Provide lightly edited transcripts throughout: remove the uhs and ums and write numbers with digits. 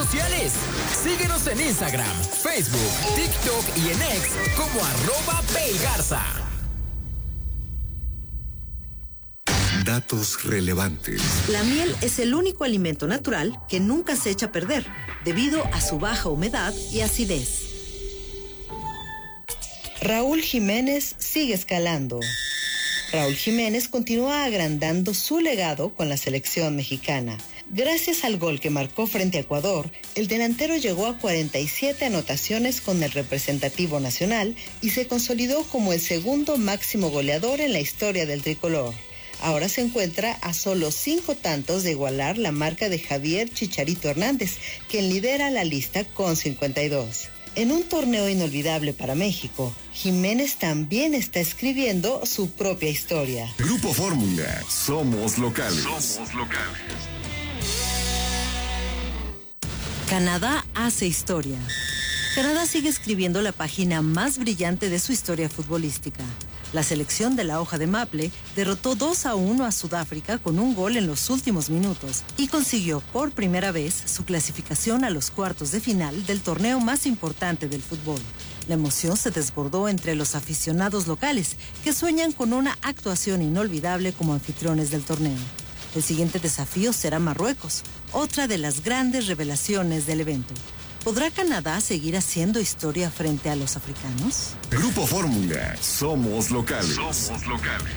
sociales. Síguenos en Instagram, Facebook, TikTok y en X como @PayGarza. Datos relevantes. La miel es el único alimento natural que nunca se echa a perder, debido a su baja humedad y acidez. Raúl Jiménez sigue escalando. Raúl Jiménez continúa agrandando su legado con la selección mexicana. Gracias al gol que marcó frente a Ecuador, el delantero llegó a 47 anotaciones con el representativo nacional y se consolidó como el segundo máximo goleador en la historia del tricolor. Ahora se encuentra a solo 5 tantos de igualar la marca de Javier Chicharito Hernández, quien lidera la lista con 52. En un torneo inolvidable para México, Jiménez también está escribiendo su propia historia. Grupo Fórmula, somos locales. Somos locales. Canadá hace historia. Canadá sigue escribiendo la página más brillante de su historia futbolística. La selección de la hoja de maple derrotó 2-1 a Sudáfrica con un gol en los últimos minutos y consiguió por primera vez su clasificación a los cuartos de final del torneo más importante del fútbol. La emoción se desbordó entre los aficionados locales que sueñan con una actuación inolvidable como anfitriones del torneo. El siguiente desafío será Marruecos, otra de las grandes revelaciones del evento. ¿Podrá Canadá seguir haciendo historia frente a los africanos? Grupo Fórmula, somos locales. Somos locales.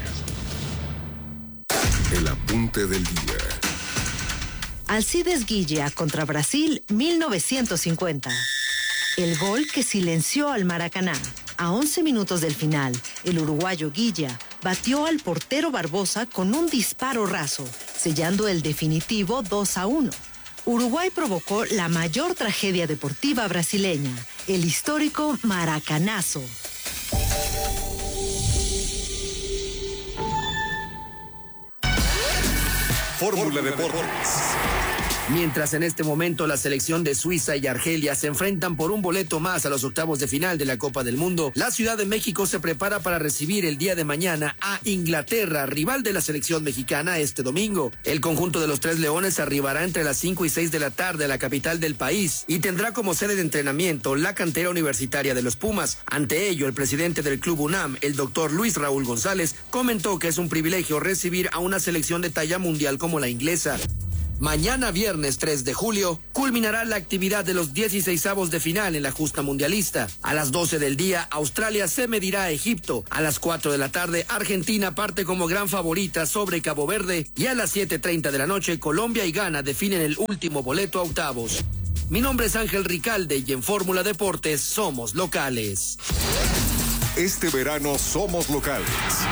El apunte del día. Alcides Guilla contra Brasil, 1950. El gol que silenció al Maracaná. A 11 minutos del final, el uruguayo Guilla batió al portero Barbosa con un disparo raso, sellando el definitivo 2-1. Uruguay provocó la mayor tragedia deportiva brasileña, el histórico Maracanazo. Fórmula Deportes. Mientras en este momento la selección de Suiza y Argelia se enfrentan por un boleto más a los octavos de final de la Copa del Mundo, la Ciudad de México se prepara para recibir el día de mañana a Inglaterra, rival de la selección mexicana este domingo. El conjunto de los Tres Leones arribará entre las 5 y 6 de la tarde a la capital del país y tendrá como sede de entrenamiento la cantera universitaria de los Pumas. Ante ello, el presidente del Club UNAM, el doctor Luis Raúl González, comentó que es un privilegio recibir a una selección de talla mundial como la inglesa. Mañana viernes 3 de julio culminará la actividad de los 16avos de final en la justa mundialista. A las 12 del día Australia se medirá a Egipto. A las 4 de la tarde Argentina parte como gran favorita sobre Cabo Verde y a las 7:30 de la noche Colombia y Ghana definen el último boleto a octavos. Mi nombre es Ángel Ricalde y en Fórmula Deportes somos locales. Este verano somos locales.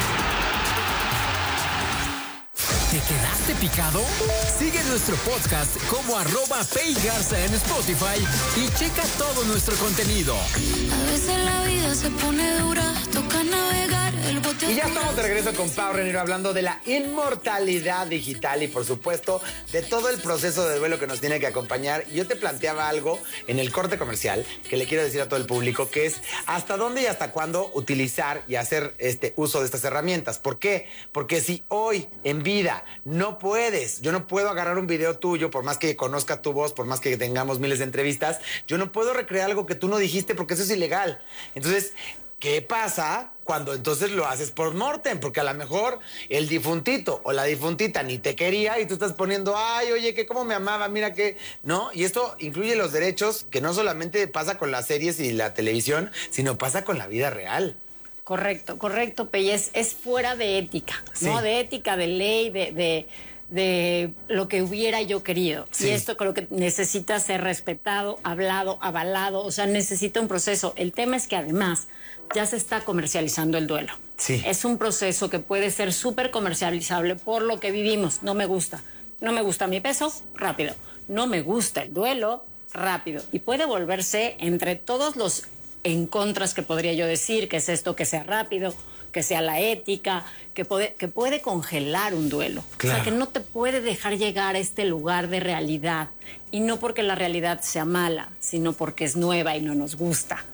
¿Te quedaste picado? Sigue nuestro podcast como @PayGarza en Spotify y checa todo nuestro contenido. A veces la vida se pone dura, toca navegar el bote. Y ya estamos de regreso con Pau Renero hablando de la inmortalidad digital y por supuesto de todo el proceso de duelo que nos tiene que acompañar. Y yo te planteaba algo en el corte comercial que le quiero decir a todo el público, que es hasta dónde y hasta cuándo utilizar y hacer uso de estas herramientas. ¿Por qué? Porque si hoy en vida no puedes, yo no puedo agarrar un video tuyo, por más que conozca tu voz, por más que tengamos miles de entrevistas, yo no puedo recrear algo que tú no dijiste porque eso es ilegal. Entonces, ¿qué pasa cuando entonces lo haces por mortem? Porque a lo mejor el difuntito o la difuntita ni te quería y tú estás poniendo, ay, oye, que cómo me amaba, mira que, ¿no? Y esto incluye los derechos, que no solamente pasa con las series y la televisión, sino pasa con la vida real. Correcto, Pei, es fuera de ética, ¿no? Sí. De ética, de ley, de lo que hubiera yo querido. Sí. Y esto creo que necesita ser respetado, hablado, avalado, o sea, necesita un proceso. El tema es que además ya se está comercializando el duelo. Sí. Es un proceso que puede ser súper comercializable por lo que vivimos. No me gusta mi peso, rápido. No me gusta el duelo, rápido. Y puede volverse entre todos los en contras que podría yo decir, que es esto, que sea rápido, que sea la ética, que puede congelar un duelo. Claro. O sea, que no te puede dejar llegar a este lugar de realidad. Y no porque la realidad sea mala, sino porque es nueva y no nos gusta.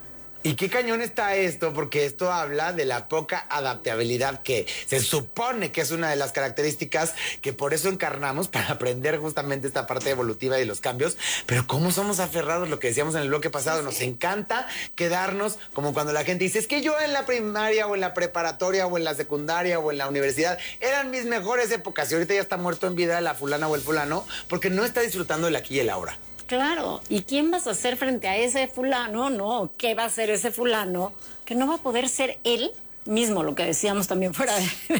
Y qué cañón está esto, porque esto habla de la poca adaptabilidad que se supone que es una de las características que por eso encarnamos, para aprender justamente esta parte evolutiva y los cambios. Pero cómo somos aferrados, lo que decíamos en el bloque pasado, nos encanta quedarnos como cuando la gente dice, es que yo en la primaria o en la preparatoria o en la secundaria o en la universidad eran mis mejores épocas y ahorita ya está muerto en vida la fulana o el fulano porque no está disfrutando del aquí y el ahora. Claro, ¿y quién vas a hacer frente a ese fulano? No, ¿qué va a hacer ese fulano? Que no va a poder ser él mismo, lo que decíamos también fuera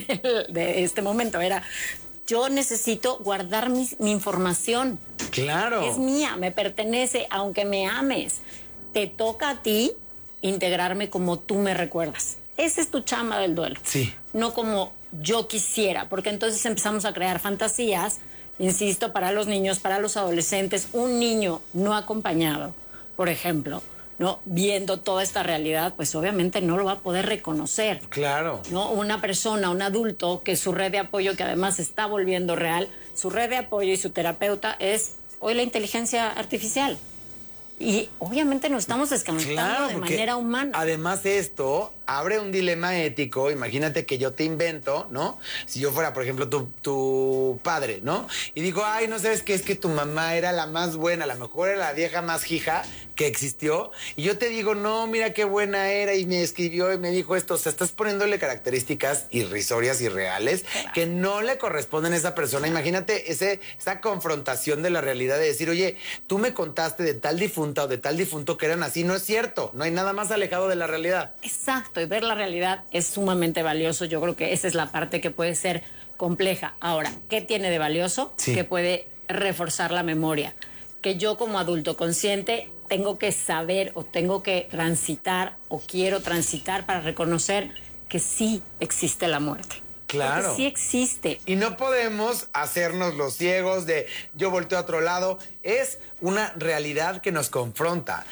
de este momento, era, yo necesito guardar mi información. Claro. Es mía, me pertenece, aunque me ames. Te toca a ti integrarme como tú me recuerdas. Esa es tu chamba del duelo. Sí. No como yo quisiera, porque entonces empezamos a crear fantasías. Insisto, para los niños, para los adolescentes, un niño no acompañado, por ejemplo, ¿no? Viendo toda esta realidad, pues obviamente no lo va a poder reconocer. Claro. ¿No? Una persona, un adulto, que su red de apoyo, que además se está volviendo real, su red de apoyo y su terapeuta es hoy la inteligencia artificial. Y obviamente nos estamos desconectando de manera humana. Además esto abre un dilema ético. Imagínate que yo te invento, ¿no? Si yo fuera, por ejemplo, tu padre, ¿no? Y digo, ay, no sabes qué, es que tu mamá era la más buena, a lo mejor era la vieja más hija que existió. Y yo te digo, no, mira qué buena era y me escribió y me dijo esto. O sea, estás poniéndole características irrisorias y reales que no le corresponden a esa persona. Imagínate esa confrontación de la realidad de decir, oye, tú me contaste de tal difunta o de tal difunto que eran así. No es cierto. No hay nada más alejado de la realidad. Exacto. Y ver la realidad es sumamente valioso. Yo creo que esa es la parte que puede ser compleja. Ahora, ¿qué tiene de valioso? Sí. Que puede reforzar la memoria. Que yo como adulto consciente tengo que saber o tengo que transitar o quiero transitar para reconocer que sí existe la muerte. Claro. Porque sí existe. Y no podemos hacernos los ciegos de yo volteo a otro lado. Es una realidad que nos confronta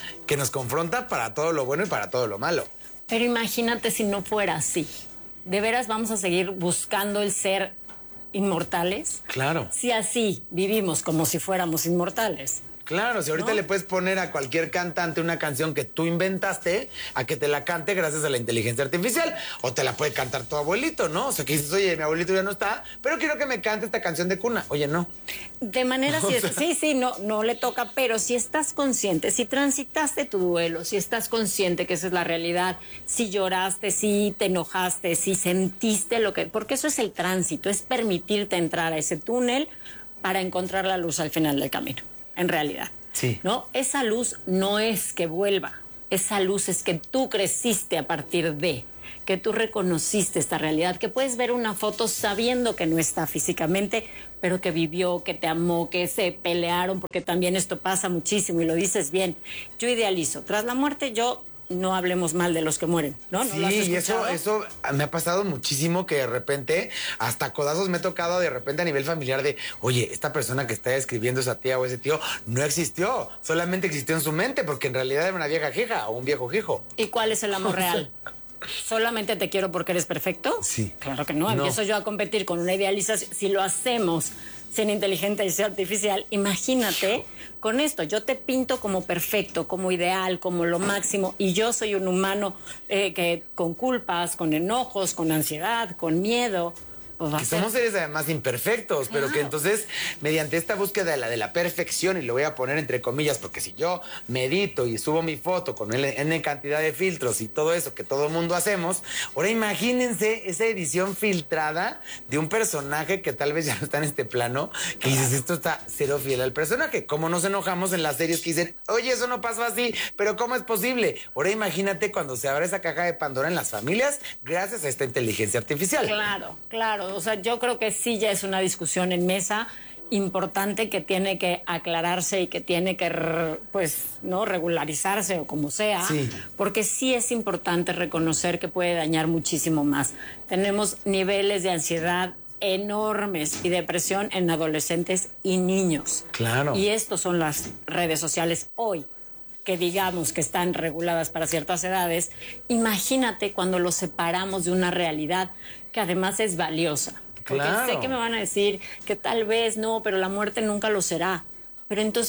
para todo lo bueno y para todo lo malo. Pero imagínate si no fuera así. ¿De veras vamos a seguir buscando el ser inmortales? Claro. Si así vivimos como si fuéramos inmortales. Claro, si ahorita le puedes poner a cualquier cantante una canción que tú inventaste a que te la cante gracias a la inteligencia artificial. O te la puede cantar tu abuelito, ¿no? O sea, que dices, oye, mi abuelito ya no está, pero quiero que me cante esta canción de cuna. Oye, no. De manera, no le toca, pero si estás consciente, si transitaste tu duelo, si estás consciente que esa es la realidad, si lloraste, si te enojaste, si sentiste lo que... Porque eso es el tránsito, es permitirte entrar a ese túnel para encontrar la luz al final del camino. En realidad, sí. ¿No? Esa luz no es que vuelva, esa luz es que tú creciste a partir de, que tú reconociste esta realidad, que puedes ver una foto sabiendo que no está físicamente, pero que vivió, que te amó, que se pelearon, porque también esto pasa muchísimo y lo dices bien. Yo idealizo, tras la muerte no hablemos mal de los que mueren, ¿no? ¿No lo has escuchado? Y eso me ha pasado muchísimo que de repente, hasta codazos me he tocado de repente a nivel familiar de, oye, esta persona que está escribiendo esa tía o ese tío no existió, solamente existió en su mente porque en realidad era una vieja jija o un viejo hijo. ¿Y cuál es el amor real? ¿Solamente te quiero porque eres perfecto? Sí. Claro que no. Empiezo yo a competir con una idealización. Si lo hacemos sin inteligencia artificial, imagínate con esto. Yo te pinto como perfecto, como ideal, como lo máximo, y yo soy un humano que con culpas, con enojos, con ansiedad, con miedo. Pues que somos seres además imperfectos, claro. Pero que entonces, mediante esta búsqueda de la perfección, y lo voy a poner entre comillas, porque si yo medito y subo mi foto con N cantidad de filtros y todo eso que todo el mundo hacemos, ahora imagínense esa edición filtrada de un personaje que tal vez ya no está en este plano, que dices, esto está cero fiel al personaje. Como nos enojamos en las series que dicen, oye, eso no pasó así, pero ¿cómo es posible? Ahora imagínate cuando se abre esa caja de Pandora en las familias gracias a esta inteligencia artificial. Claro, claro. O sea, yo creo que sí ya es una discusión en mesa importante que tiene que aclararse y que tiene que, pues, no regularizarse o como sea, sí. Porque sí es importante reconocer que puede dañar muchísimo más. Tenemos niveles de ansiedad enormes y depresión en adolescentes y niños. Claro. Y estos son las redes sociales hoy, que digamos que están reguladas para ciertas edades. Imagínate cuando los separamos de una realidad que además es valiosa. Porque sé que me van a decir que tal vez no, pero la muerte nunca lo será. Pero entonces,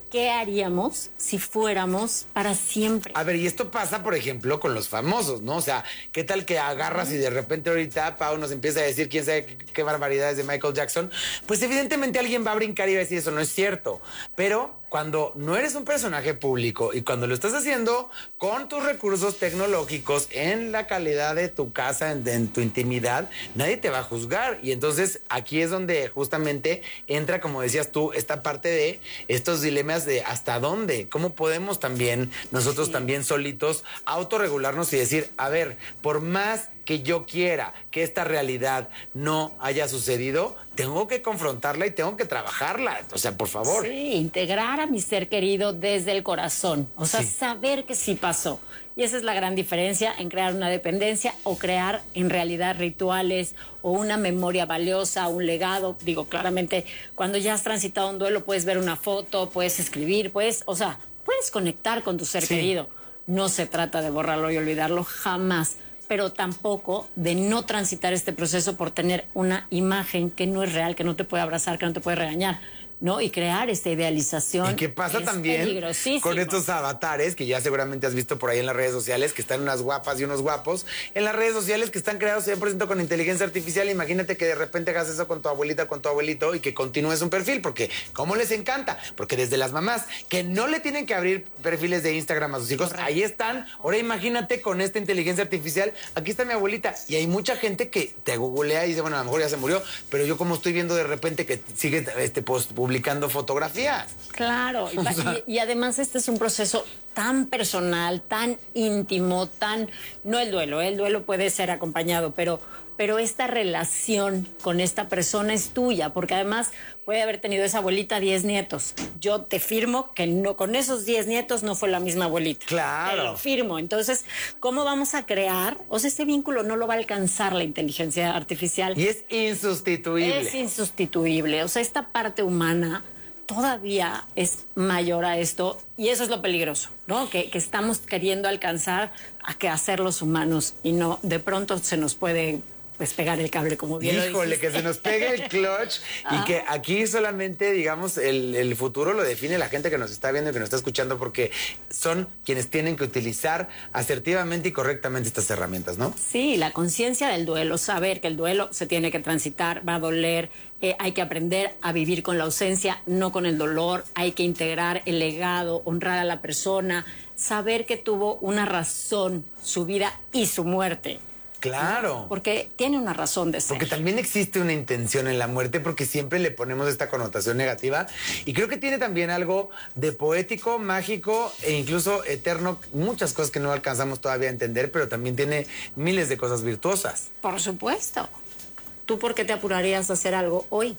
¿qué haríamos si fuéramos para siempre? A ver, y esto pasa, por ejemplo, con los famosos, ¿no? O sea, ¿qué tal que agarras y de repente ahorita Pau nos empieza a decir quién sabe qué barbaridades de Michael Jackson? Pues evidentemente alguien va a brincar y va a decir eso no es cierto. Pero cuando no eres un personaje público y cuando lo estás haciendo con tus recursos tecnológicos en la calidad de tu casa, en tu intimidad, nadie te va a juzgar. Y entonces aquí es donde justamente entra, como decías tú, esta parte de estos dilemas de hasta dónde, cómo podemos también nosotros también solitos autorregularnos y decir, a ver, por más que yo quiera que esta realidad no haya sucedido, tengo que confrontarla y tengo que trabajarla. O sea, por favor. Sí, integrar a mi ser querido desde el corazón. O sea, saber que sí pasó. Y esa es la gran diferencia en crear una dependencia o crear en realidad rituales o una memoria valiosa, un legado. Digo, claramente, cuando ya has transitado un duelo, puedes ver una foto, puedes escribir, puedes conectar con tu ser querido. No se trata de borrarlo y olvidarlo jamás, pero tampoco de no transitar este proceso por tener una imagen que no es real, que no te puede abrazar, que no te puede regañar, ¿no? Y crear esta idealización. ¿Y qué pasa también con estos avatares que ya seguramente has visto por ahí en las redes sociales, que están unas guapas y unos guapos, en las redes sociales que están creados 100% con inteligencia artificial? Imagínate que de repente hagas eso con tu abuelita, con tu abuelito y que continúes un perfil, porque ¿cómo les encanta? Porque desde las mamás que no le tienen que abrir perfiles de Instagram a sus hijos, ahí están. Ahora imagínate con esta inteligencia artificial, aquí está mi abuelita, y hay mucha gente que te googlea y dice, bueno, a lo mejor ya se murió, pero yo como estoy viendo de repente que sigue publicando fotografías. Claro, y además este es un proceso tan personal, tan íntimo, no el duelo puede ser acompañado, pero esta relación con esta persona es tuya, porque además puede haber tenido esa abuelita 10 nietos. Yo te firmo que no, con esos 10 nietos no fue la misma abuelita. Claro. Te lo firmo. Entonces, ¿cómo vamos a crear? O sea, este vínculo no lo va a alcanzar la inteligencia artificial. Y es insustituible. Es insustituible. O sea, esta parte humana todavía es mayor a esto, y eso es lo peligroso, ¿no? Que estamos queriendo alcanzar a que hacer los humanos y no, de pronto se nos puede pegar el cable, como bien Híjole, lo dices. que se nos pegue el clutch y que aquí solamente, digamos, el futuro lo define la gente que nos está viendo y que nos está escuchando, porque son quienes tienen que utilizar asertivamente y correctamente estas herramientas, ¿no? Sí, la conciencia del duelo, saber que el duelo se tiene que transitar, va a doler, hay que aprender a vivir con la ausencia, no con el dolor, hay que integrar el legado, honrar a la persona, saber que tuvo una razón, su vida y su muerte. Claro. Porque tiene una razón de ser. Porque también existe una intención en la muerte, porque siempre le ponemos esta connotación negativa. Y creo que tiene también algo de poético, mágico e incluso eterno. Muchas cosas que no alcanzamos todavía a entender, pero también tiene miles de cosas virtuosas. Por supuesto. ¿Tú por qué te apurarías a hacer algo hoy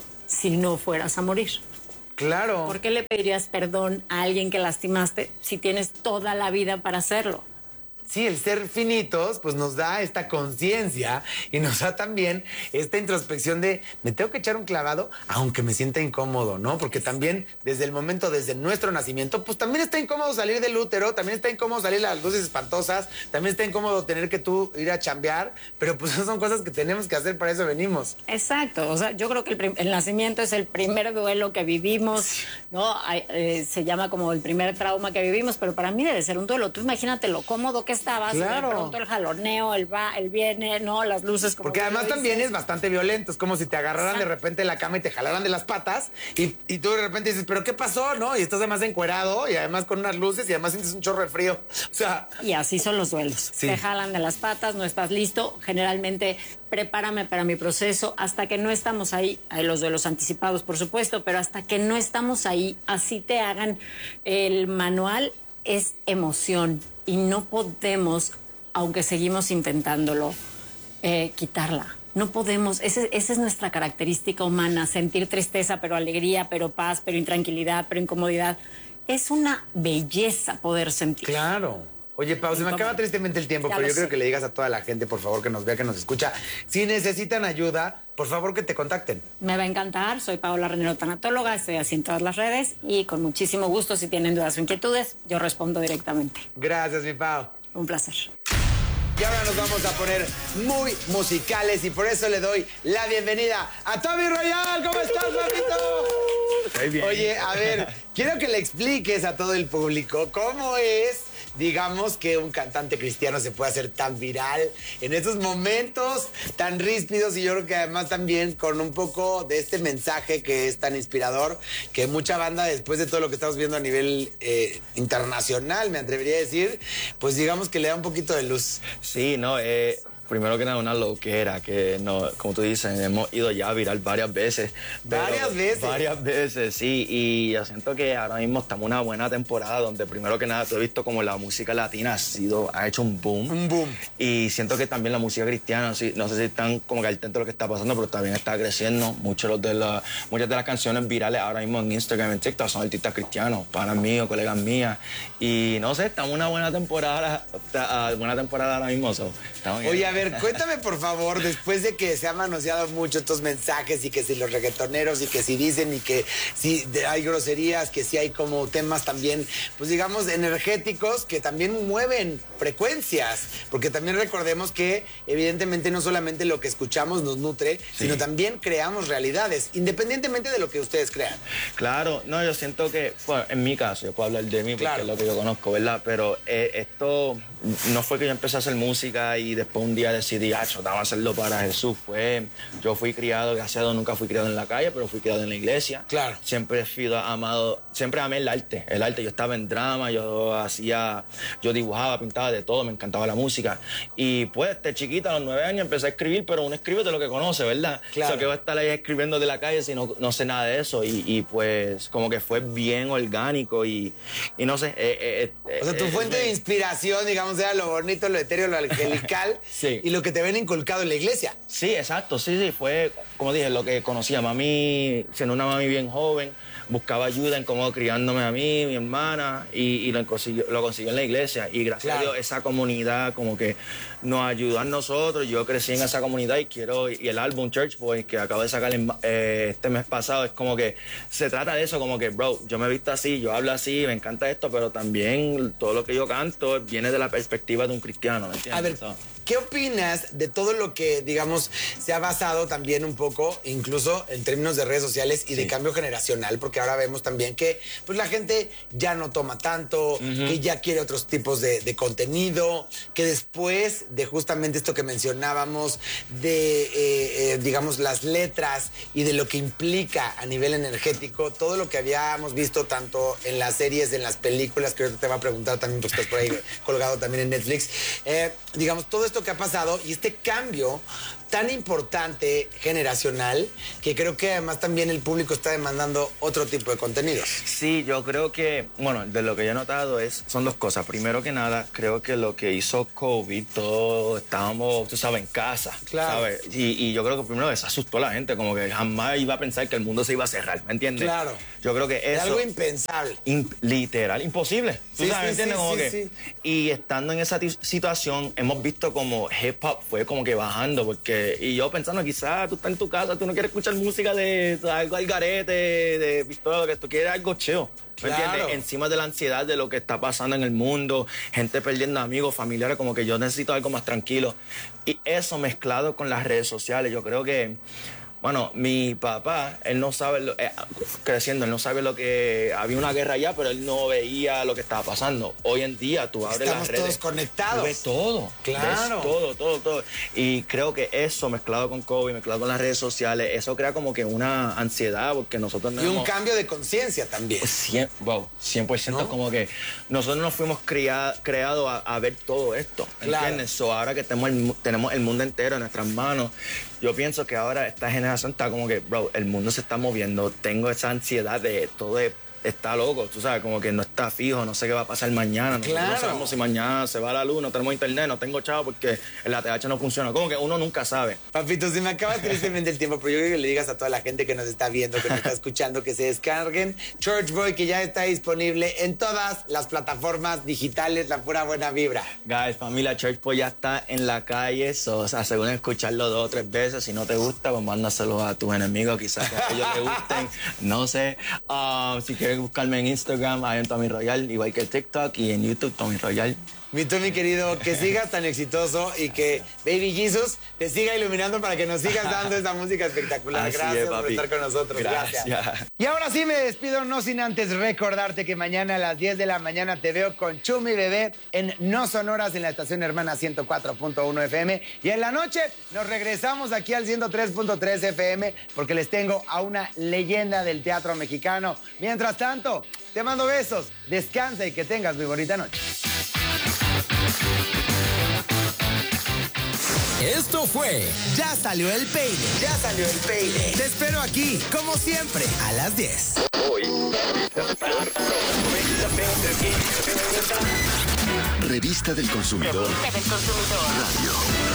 si no fueras a morir? Claro. ¿Por qué le pedirías perdón a alguien que lastimaste si tienes toda la vida para hacerlo? Sí, el ser finitos pues nos da esta conciencia y nos da también esta introspección de me tengo que echar un clavado aunque me sienta incómodo, ¿no? Porque también desde el momento, desde nuestro nacimiento, pues también está incómodo salir del útero, también está incómodo salir las luces espantosas, también está incómodo tener que tú ir a chambear, pero pues son cosas que tenemos que hacer, para eso venimos. Exacto, o sea, yo creo que el nacimiento es el primer duelo que vivimos, ¿no? Se llama como el primer trauma que vivimos, pero para mí debe ser un duelo. Tú imagínate lo cómodo que estabas, claro. De pronto el jaloneo, el viene, ¿no? Las luces como... Porque además también es bastante violento, es como si te agarraran de repente en la cama y te jalaran de las patas y tú de repente dices, ¿pero qué pasó, no? Y estás además encuerado y además con unas luces y además sientes un chorro de frío, o sea... Y así son los duelos. Sí. Te jalan de las patas, no estás listo, generalmente prepárame para mi proceso, hasta que no estamos ahí, hay los duelos anticipados, por supuesto, pero hasta que no estamos ahí, así te hagan el manual, es emoción. Y no podemos, aunque seguimos intentándolo, quitarla. No podemos, esa es nuestra característica humana, sentir tristeza, pero alegría, pero paz, pero intranquilidad, pero incomodidad. Es una belleza poder sentir. Claro. Oye, Pau, se me acaba tristemente el tiempo, pero yo creo que le digas a toda la gente, por favor, que nos vea, que nos escucha, si necesitan ayuda, por favor, que te contacten. Me va a encantar, soy Paola Ranero, tanatóloga, estoy así en todas las redes y con muchísimo gusto, si tienen dudas o inquietudes, yo respondo directamente. Gracias, mi Pau. Un placer. Y ahora nos vamos a poner muy musicales y por eso le doy la bienvenida a Toby Royal. ¿Cómo estás, papito? Estoy bien. Oye, a ver, quiero que le expliques a todo el público cómo es, digamos, que un cantante cristiano se puede hacer tan viral en estos momentos tan ríspidos y yo creo que además también con un poco de este mensaje que es tan inspirador, que mucha banda después de todo lo que estamos viendo a nivel internacional, me atrevería a decir, pues digamos que le da un poquito de luz. Sí, no, primero que nada, una loquera, que no, como tú dices, hemos ido ya a viral varias veces. ¿Varias veces? Varias veces, sí, y yo siento que ahora mismo estamos en una buena temporada donde primero que nada tú he visto como la música latina ha hecho un boom. Un boom. Y siento que también la música cristiana, sí, no sé si están como que al tanto de lo que está pasando, pero también está creciendo. Muchas de las canciones virales ahora mismo en Instagram, en TikTok, son artistas cristianos, panas míos, colegas mías. Y no sé, estamos en una buena temporada ahora mismo. Estamos bien. Oye, a ver, cuéntame por favor, después de que se han manoseado mucho estos mensajes y que si los reggaetoneros y que si dicen y que si hay groserías, que si hay como temas también, pues digamos, energéticos que también mueven frecuencias, porque también recordemos que evidentemente no solamente lo que escuchamos nos nutre, sino también creamos realidades, independientemente de lo que ustedes crean. Claro, no, yo siento que, bueno, en mi caso, yo puedo hablar de mí porque es lo que yo conozco, ¿verdad? Pero esto no fue que yo empecé a hacer música y después un día decidí, vamos a hacerlo para Jesús. Yo fui criado, gracias a Dios, nunca fui criado en la calle, pero fui criado en la iglesia. Claro. Siempre siempre amé el arte. Yo estaba en drama, yo dibujaba, pintaba de todo, me encantaba la música. Y pues, de chiquita, a los 9 años, empecé a escribir, pero uno escribe de lo que conoce, ¿verdad? Claro. O sea, que voy a estar ahí escribiendo de la calle si no sé nada de eso. Y pues, como que fue bien orgánico y no sé. O sea, tu fuente de inspiración, digamos, era lo bonito, lo etéreo, lo angelical. Sí. Y lo que te ven inculcado en la iglesia. Sí, exacto, sí, fue, como dije, lo que conocía. Mami, siendo una mami bien joven, buscaba ayuda en cómo criándome a mí, mi hermana, y lo consiguió en la iglesia. Y gracias a Dios, esa comunidad como que nos ayudó a nosotros. Yo crecí en esa comunidad y el álbum Church Boy, que acabo de sacar este mes pasado, es como que se trata de eso, como que, bro, yo me he visto así, yo hablo así, me encanta esto, pero también todo lo que yo canto viene de la perspectiva de un cristiano, ¿me entiendes? A ver, ¿qué opinas de todo lo que, digamos, se ha basado también un poco, incluso en términos de redes sociales y de cambio generacional? Porque ahora vemos también que pues, la gente ya no toma tanto, que ya quiere otros tipos de contenido, que después de justamente esto que mencionábamos, de, digamos, las letras y de lo que implica a nivel energético, todo lo que habíamos visto tanto en las series, en las películas, que ahorita te va a preguntar también, porque estás por ahí colgado también en Netflix, digamos, todo esto que ha pasado y este cambio tan importante generacional que creo que además también el público está demandando otro tipo de contenidos. Sí, yo creo que, bueno, de lo que yo he notado son dos cosas. Primero que nada, creo que lo que hizo COVID, todos estábamos, tú sabes, en casa, claro. ¿sabes? Y yo creo que primero eso asustó a la gente, como que jamás iba a pensar que el mundo se iba a cerrar, ¿me entiendes? Claro. Yo creo que eso... algo impensable. Literal, imposible. ¿Tú sabes, me entiendes? Como que, sí. Y estando en esa situación, hemos visto como hip hop fue como que bajando, porque y yo pensando, quizás tú estás en tu casa, tú no quieres escuchar música de algo al garete, de pistola, que tú quieres algo cheo. ¿Me entiendes? Encima de la ansiedad de lo que está pasando en el mundo, gente perdiendo amigos, familiares, como que yo necesito algo más tranquilo. Y eso mezclado con las redes sociales, yo creo que... Bueno, mi papá, él no sabe, creciendo, él no sabe lo que... Había una guerra allá, pero él no veía lo que estaba pasando. Hoy en día tú abres las redes... Estamos todos conectados. Ves todo. Claro. Ves todo. Y creo que eso, mezclado con COVID, mezclado con las redes sociales, eso crea como que una ansiedad, porque nosotros no... Y un cambio de conciencia también. 100%, ¿no? Como que nosotros nos fuimos creados a ver todo esto, ¿entiendes? So, ahora que tenemos el mundo entero en nuestras manos, yo pienso que ahora esta generación está como que, bro, el mundo se está moviendo, tengo esa ansiedad de todo está loco, tú sabes, como que no está fijo, no sé qué va a pasar mañana, claro. No sabemos si mañana se va la luz, no tenemos internet, no tengo chavo porque el ATH no funciona, como que uno nunca sabe. Papito, se me acaba tristemente el tiempo, pero yo creo que le digas a toda la gente que nos está viendo, que nos está escuchando, que se descarguen Church Boy, que ya está disponible en todas las plataformas digitales, la pura buena vibra. Guys, familia, Church Boy ya está en la calle, o sea, según escucharlo 2 o 3 veces, si no te gusta, pues mándaselo a tus enemigos, quizás que a ellos les gusten, no sé, si quieres quieren buscarme en Instagram, hay en Tommy Royal, igual que TikTok, y en YouTube Tommy Royal. Mi Tommy querido, que sigas tan exitoso y que Baby Jesus te siga iluminando para que nos sigas dando esta música espectacular. Así Gracias es, por papi. estar con nosotros. Gracias. Y ahora sí me despido, no sin antes recordarte que mañana a las 10 de la mañana te veo con Chumi Bebé en No Sonoras en la estación hermana 104.1 FM. Y en la noche nos regresamos aquí al 103.3 FM porque les tengo a una leyenda del teatro mexicano. Mientras tanto, te mando besos, descansa y que tengas muy bonita noche. Esto fue Ya salió el peine. Ya salió el peine. Te espero aquí, como siempre, a las 10. Revista del Consumidor. Radio.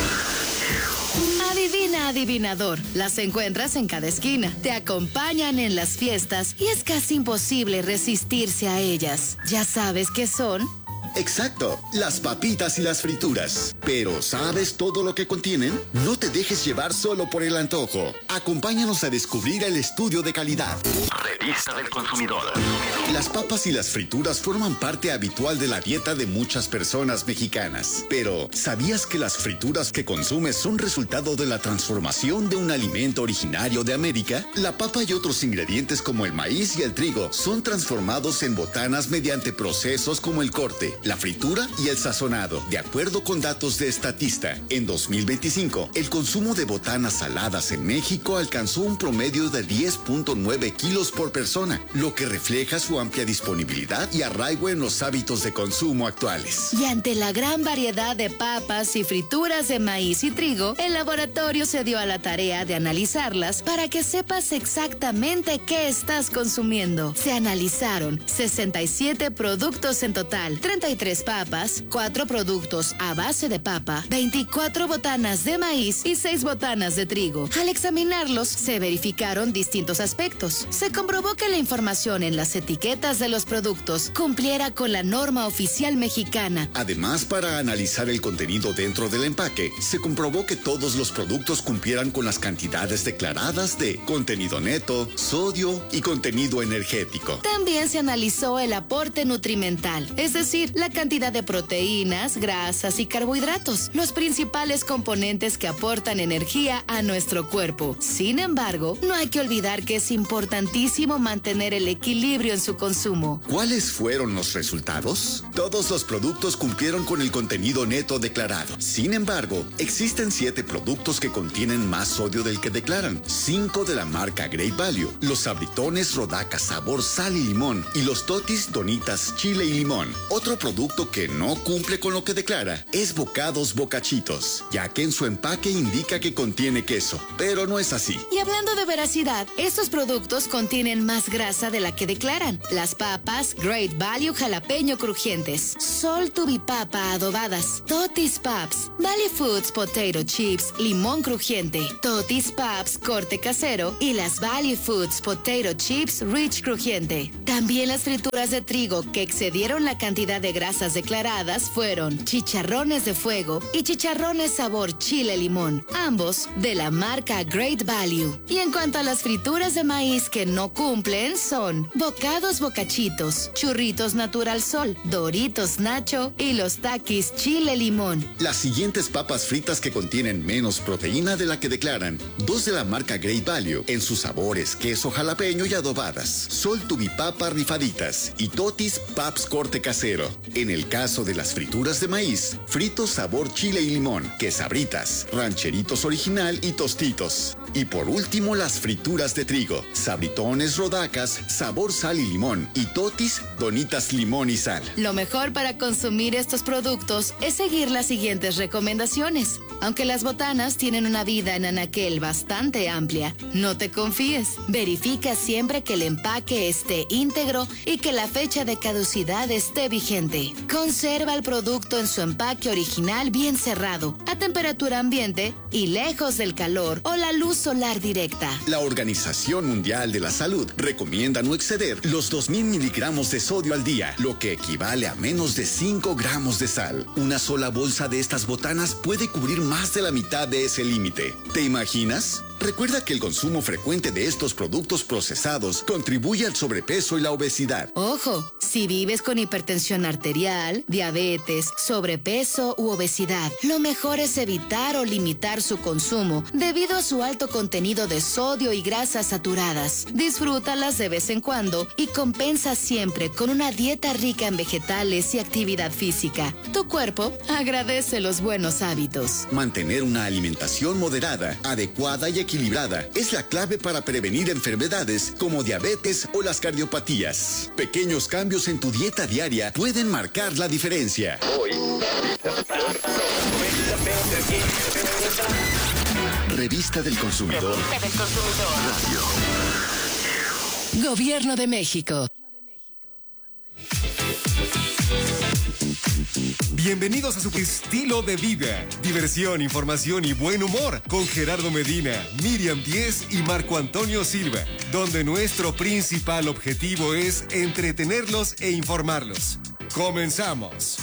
Adivina, adivinador. Las encuentras en cada esquina. Te acompañan en las fiestas y es casi imposible resistirse a ellas. ¿Ya sabes qué son? Exacto, las papitas y las frituras. Pero ¿sabes todo lo que contienen? No te dejes llevar solo por el antojo. Acompáñanos a descubrir el estudio de calidad. Revista del Consumidor. Las papas y las frituras forman parte habitual de la dieta de muchas personas mexicanas. Pero ¿sabías que las frituras que consumes son resultado de la transformación de un alimento originario de América? La papa y otros ingredientes como el maíz y el trigo son transformados en botanas mediante procesos como el corte, la fritura y el sazonado. De acuerdo con datos de Statista, en 2025, el consumo de botanas saladas en México alcanzó un promedio de 10.9 kilos por persona, lo que refleja su amplia disponibilidad y arraigo en los hábitos de consumo actuales. Y ante la gran variedad de papas y frituras de maíz y trigo, el laboratorio se dio a la tarea de analizarlas para que sepas exactamente qué estás consumiendo. Se analizaron 67 productos en total, 33 papas, 4 productos a base de papa, 24 botanas de maíz y 6 botanas de trigo. Al examinarlos, se verificaron distintos aspectos. Se comprobó que la información en las etiquetas de los productos cumpliera con la norma oficial mexicana. Además, para analizar el contenido dentro del empaque, se comprobó que todos los productos cumplieran con las cantidades declaradas de contenido neto, sodio y contenido energético. También se analizó el aporte nutrimental, es decir, la cantidad de proteínas, grasas y carbohidratos, los principales componentes que aportan energía a nuestro cuerpo. Sin embargo, no hay que olvidar que es importantísimo mantener el equilibrio en su consumo. ¿Cuáles fueron los resultados? Todos los productos cumplieron con el contenido neto declarado. Sin embargo, existen 7 productos que contienen más sodio del que declaran. 5 de la marca Great Value, los sabritones Rodaca sabor sal y limón y los totis Donitas chile y limón. Otro producto que no cumple con lo que declara es Bocados Bocachitos, ya que en su empaque indica que contiene queso, pero no es así. Y hablando de veracidad, estos productos contienen más grasa de la que declaran. Las papas Great Value jalapeño crujientes, Sol Tubipapa adobadas, Totis Paps, Valley Foods Potato Chips limón crujiente, Totis Paps corte casero y las Valley Foods Potato Chips Rich crujiente. También las frituras de trigo que excedieron la cantidad de grasas declaradas fueron chicharrones de fuego y chicharrones sabor chile limón, ambos de la marca Great Value. Y en cuanto a las frituras de maíz que no cumplen son Bocados Bocachitos, Churritos Natural Sol, Doritos Nacho y los Takis chile limón. Las siguientes papas fritas que contienen menos proteína de la que declaran, 2 de la marca Great Value en sus sabores queso jalapeño y adobadas, Sol Tubipapa rifaditas y Totis Paps corte casero. En el caso de las frituras de maíz, fritos sabor chile y limón, quesabritas, rancheritos original y tostitos. Y por último, las frituras de trigo, sabritones Rodacas, sabor sal y limón y totis Donitas limón y sal. Lo mejor para consumir estos productos es seguir las siguientes recomendaciones. Aunque las botanas tienen una vida en anaquel bastante amplia, no te confíes. Verifica siempre que el empaque esté íntegro y que la fecha de caducidad esté vigente. Conserva el producto en su empaque original bien cerrado, a temperatura ambiente y lejos del calor o la luz solar directa. La Organización Mundial de la Salud recomienda no exceder los 2000 miligramos de sodio al día, lo que equivale a menos de 5 gramos de sal. Una sola bolsa de estas botanas puede cubrir más de la mitad de ese límite. ¿Te imaginas? Recuerda que el consumo frecuente de estos productos procesados contribuye al sobrepeso y la obesidad. Ojo, si vives con hipertensión arterial, diabetes, sobrepeso u obesidad, lo mejor es evitar o limitar su consumo debido a su alto contenido de sodio y grasas saturadas. Disfrútalas de vez en cuando y compensa siempre con una dieta rica en vegetales y actividad física. Tu cuerpo agradece los buenos hábitos. Mantener una alimentación moderada, adecuada y equilibrada es la clave para prevenir enfermedades como diabetes o las cardiopatías. Pequeños cambios en tu dieta diaria pueden marcar la diferencia. Revista del Consumidor. Radio. Gobierno de México. Bienvenidos a su estilo de vida, diversión, información y buen humor con Gerardo Medina, Miriam Díez y Marco Antonio Silva, donde nuestro principal objetivo es entretenerlos e informarlos. Comenzamos.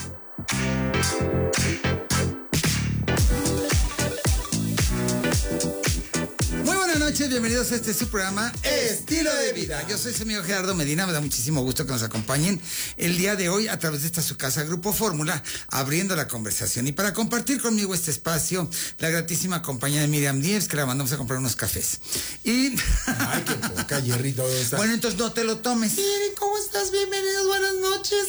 Buenas noches, bienvenidos a este su programa Estilo de Vida. Yo soy su amigo Gerardo Medina, me da muchísimo gusto que nos acompañen el día de hoy a través de esta su casa Grupo Fórmula, abriendo la conversación. Y para compartir conmigo este espacio, la gratísima compañía de Miriam Díez, que la mandamos a comprar unos cafés. Y... Ay, qué poca, Jerry, todo está. Bueno, entonces no te lo tomes. Miri, ¿cómo estás? Bienvenidos, buenas noches.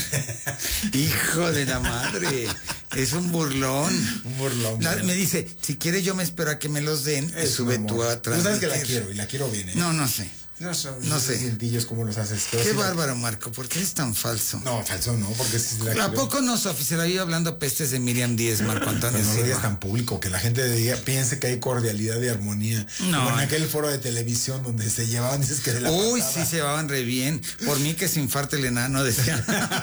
Hijo de la madre, es un burlón. Un burlón. Me dice, si quieres yo me espero a que me los den, sube tú a Tú sabes que la quiero, y la quiero bien, ¿eh? No sé. No sé. Cintillos, ¿cómo los haces? Qué bárbaro, Marco, ¿por qué eres tan falso? No, falso no, porque si la quiero. ¿A poco no, Sofi? Se la iba hablando pestes de Miriam Díez, Marco Antonio. Pero no lo digas tan público, que la gente piense que hay cordialidad y armonía. No. Como en aquel foro de televisión donde se llevaban, dices que de la Uy, pasada. sí, se llevaban re bien. Por mí que se infarte el enano, decía.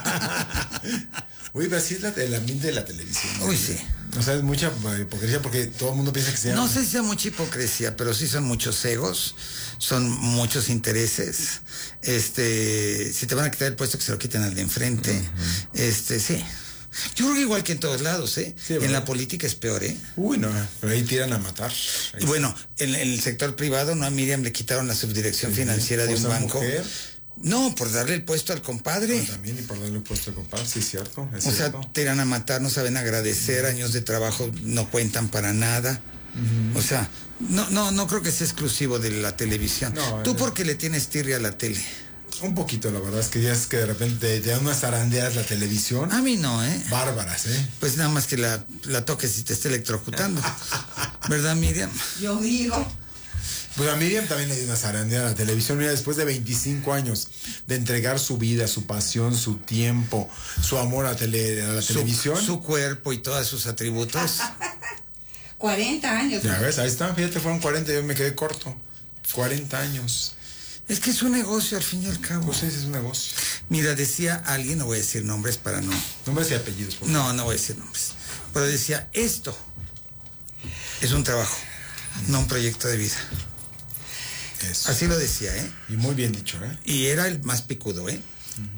Uy, pero así es el ambiente de la televisión. Uy, sí. O sea, es mucha hipocresía porque todo el mundo piensa que sea... No sé si sea mucha hipocresía, pero sí son muchos egos, son muchos intereses. Si te van a quitar el puesto, que se lo quiten al de enfrente. Sí. Yo creo que igual que en todos lados, ¿eh? Sí, en la política es peor, ¿eh? Uy, no, pero ahí tiran a matar. Y bueno, en el sector privado, ¿no? A Miriam le quitaron la subdirección financiera de un banco. Mujer. No, por darle el puesto al compadre. No, también, y por darle el puesto al compadre, sí, es cierto. O sea, te irán a matar, no saben agradecer, años de trabajo no cuentan para nada. O sea, no creo que sea exclusivo de la televisión. No, ¿Tú por qué le tienes tirria a la tele? Un poquito, la verdad, es que ya es que de repente te dan unas zarandeadas la televisión. A mí no, ¿eh? Bárbaras, ¿eh? Pues nada más que la toques y te esté electrocutando. ¿Verdad, Miriam? Yo digo... Pues a Miriam también le dio una zarandeada a la televisión. Mira, después de 25 años de entregar su vida, su pasión, su tiempo, su amor a la televisión. Su cuerpo y todos sus atributos. 40 años. Ya ves, ahí está, fíjate, fueron 40, yo me quedé corto. 40 años. Es que es un negocio al fin y al cabo. Pues ese es un negocio. Mira, decía alguien, no voy a decir nombres para no... Nombres y apellidos, por favor. No voy a decir nombres. Pero decía, esto es un trabajo, no un proyecto de vida. Eso. Así lo decía, ¿eh? Y muy bien dicho, ¿eh? Y era el más picudo, ¿eh?